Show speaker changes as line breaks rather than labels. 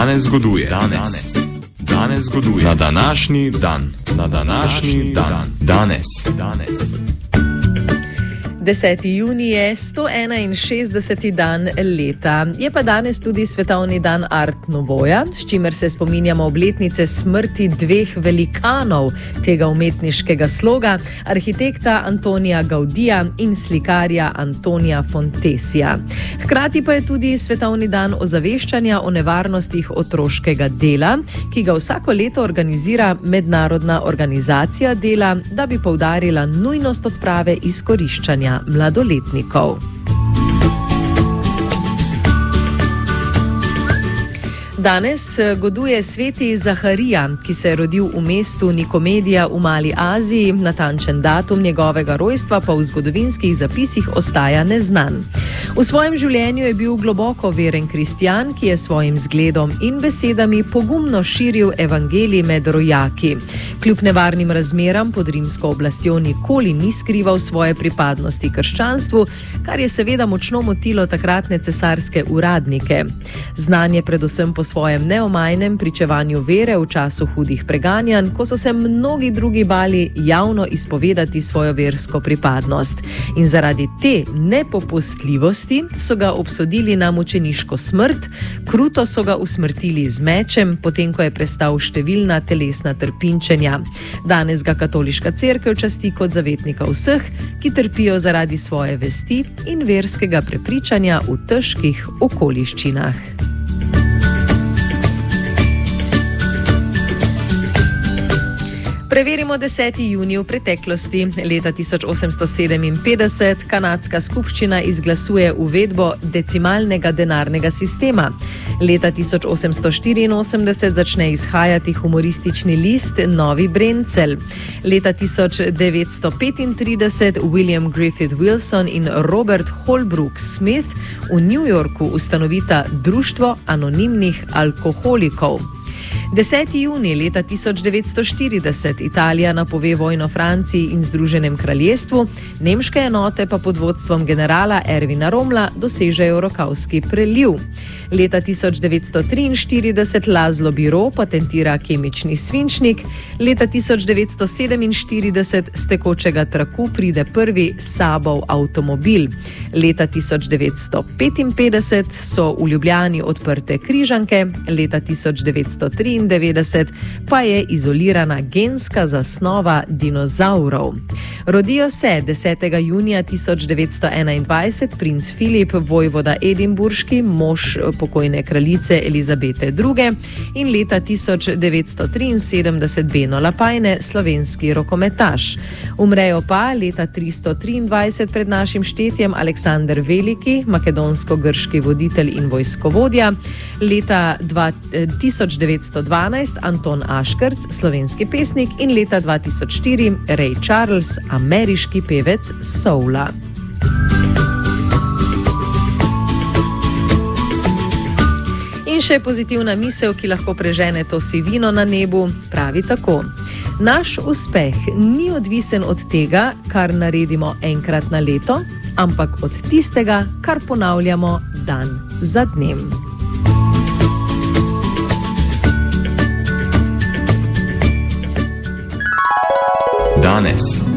Danes zgoduje. Danes zgoduje. Na današnji dan. Danes.
10. junij je 161. dan leta. Je pa danes tudi svetovni dan Art Nouvoja, s čimer se spominjamo obletnice smrti dveh velikanov tega umetniškega sloga, arhitekta Antonija Gaudija in slikarja Antonija Fontesija. Hkrati pa je tudi svetovni dan ozaveščanja o nevarnostih otroškega dela, ki ga vsako leto organizira Mednarodna organizacija dela, da bi poudarila nujnost odprave izkoriščanja mladoletnikov. Danes goduje sveti Zaharija, ki se je rodil v mestu Nikomedija v Mali Aziji, natančen datum njegovega rojstva pa v zgodovinskih zapisih ostaja neznan. V svojem življenju je bil globoko veren kristjan, ki je svojim zgledom in besedami pogumno širil evangelij med rojaki. Kljub nevarnim razmeram pod rimsko oblastjo nikoli ni skrival svoje pripadnosti krščanstvu, kar je seveda močno motilo takratne cesarske uradnike. Znan je predvsem po svojem neomajnem pričevanju vere v času hudih preganjanj, ko so se mnogi drugi bali javno izpovedati svojo versko pripadnost. In zaradi te nepopustljivosti so ga obsodili na mučeniško smrt, kruto so ga usmrtili z mečem, potem ko je prestal številna telesna trpinčenja. Danes ga katoliška cerkev časti kot zavetnika vseh, ki trpijo zaradi svoje vesti in verskega prepričanja v težkih okoliščinah. Preverimo 10. junij v preteklosti. Leta 1857 kanadska skupščina izglasuje uvedbo decimalnega denarnega sistema. Leta 1884 začne izhajati humoristični list Novi Brencelj. Leta 1935 William Griffith Wilson in Robert Holbrook Smith v New Yorku ustanovita Društvo anonimnih alkoholikov. 10. junij leta 1940 Italija napove vojno Franciji in Združenem kraljestvu, nemške enote pa pod vodstvom generala Ervina Rommla dosežejo Rokavski preliv. Leta 1943 Laszlo Biro patentira kemični svinčnik, leta 1947 s tekočega traku pride prvi Saabov avtomobil. Leta 1955 so v Ljubljani odprte Križanke, leta 1993 pa je izolirana genska zasnova dinozaurov. Rodijo se 10. junija 1921 princ Filip, vojvoda edinburški, mož pokojne kraljice Elizabete II. In leta 1973 Beno Lapajne, slovenski rokometaš. Umrejo pa leta 323 pred našim štetjem Aleksander Veliki, makedonsko-grški voditelj in vojskovodja, leta 1912 Anton Aškerc, slovenski pesnik, in leta 2004 Ray Charles, ameriški pevec soula. In še pozitivna misel, ki lahko prežene to sivino na nebu, pravi tako: naš uspeh ni odvisen od tega, kar naredimo enkrat na leto, ampak od tistega, kar ponavljamo dan za dnem.
Danes.